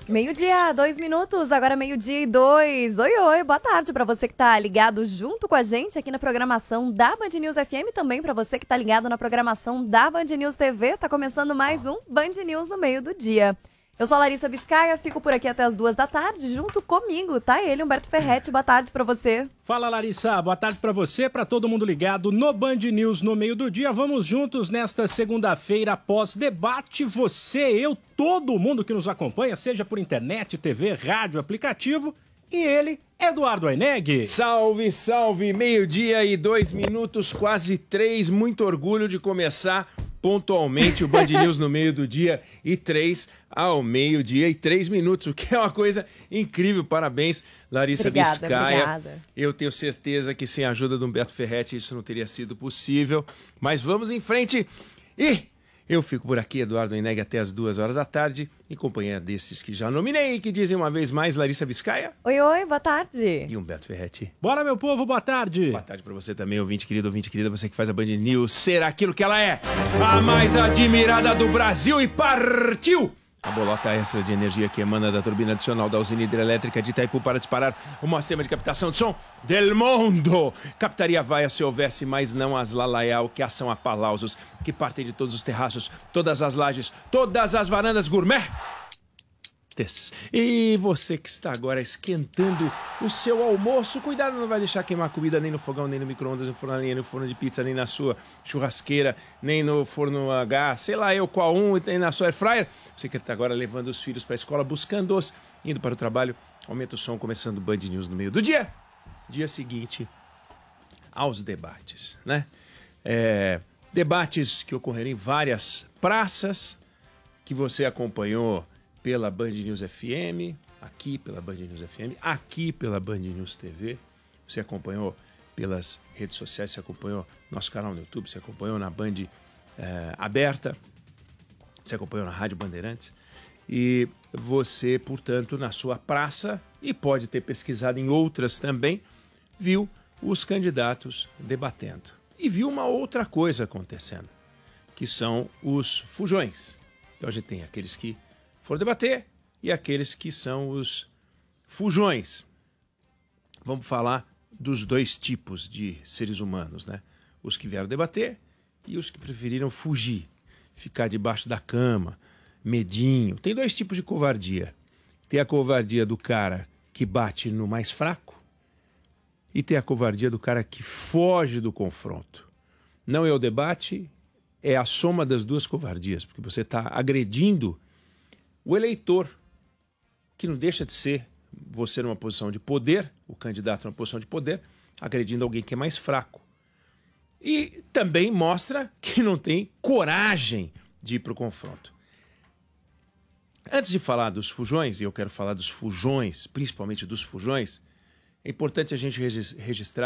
Meio-dia, 2 minutos, agora meio-dia e 2. Oi, oi, boa tarde para você que tá ligado junto com a gente aqui na programação da Band News FM, também para você que tá ligado na programação da Band News TV. Tá começando mais um Band News no meio do dia. Eu sou a Larissa Biscaia, fico por aqui até as 2 da tarde, junto comigo, tá ele, Humberto Ferretti. Boa tarde para você. Fala, Larissa, boa tarde para você, para todo mundo ligado no Band News no meio do dia. Vamos juntos nesta segunda-feira após debate, você, eu, todo mundo que nos acompanha, seja por internet, TV, rádio, aplicativo, e ele, Eduardo Aineg. Salve, salve, meio-dia e 2 minutos, quase 3, muito orgulho de começar pontualmente o Band News no meio do dia e 3 ao meio-dia e 3 minutos, o que é uma coisa incrível. Parabéns, Larissa Biscaia. Obrigada. Eu tenho certeza que sem a ajuda do Humberto Ferretti isso não teria sido possível, mas vamos em frente e eu fico por aqui, Eduardo Aineg, até as 2 horas da tarde, em companhia desses que já nominei e que dizem uma vez mais, Larissa Biscaia. Oi, oi, boa tarde. E Humberto Ferretti. Bora, meu povo, boa tarde. Boa tarde pra você também, ouvinte querido, você que faz a Band News ser aquilo que ela é, a mais admirada do Brasil, e partiu! A bolota extra de energia que emana da turbina adicional da usina hidrelétrica de Itaipu para disparar o maior sistema de captação de som del mundo. Captaria vaia se houvesse, mas não as lalaial, que são apalausos, que partem de todos os terraços, todas as lajes, todas as varandas gourmet. E você que está agora esquentando o seu almoço, cuidado, não vai deixar queimar comida nem no fogão, nem no micro-ondas, nem no forno de pizza, nem na sua churrasqueira, nem no forno a gás, sei lá eu qual nem na sua air fryer. Você que está agora levando os filhos para a escola, buscando-os, indo para o trabalho, aumenta o som, começando o Band News no meio do dia. Dia seguinte aos debates, né? Debates que ocorreram em várias praças, que você acompanhou pela Band News FM, aqui pela Band News FM, aqui pela Band News TV. Você acompanhou pelas redes sociais, você acompanhou nosso canal no YouTube, você acompanhou na Band aberta, você acompanhou na Rádio Bandeirantes. E você, portanto, na sua praça, e pode ter pesquisado em outras também, viu os candidatos debatendo. E viu uma outra coisa acontecendo, que são os fujões. Então a gente tem aqueles que foram debater e aqueles que são os fujões. Vamos falar dos dois tipos de seres humanos, né? Os que vieram debater e os que preferiram fugir, ficar debaixo da cama, medinho. Tem dois tipos de covardia. Tem a covardia do cara que bate no mais fraco e tem a covardia do cara que foge do confronto. Não é o debate, é a soma das duas covardias, porque você está agredindo o eleitor, que não deixa de ser você numa posição de poder, o candidato numa posição de poder, agredindo alguém que é mais fraco. E também mostra que não tem coragem de ir para o confronto. Antes de falar dos fujões, e eu quero falar dos fujões, principalmente dos fujões, é importante a gente registrar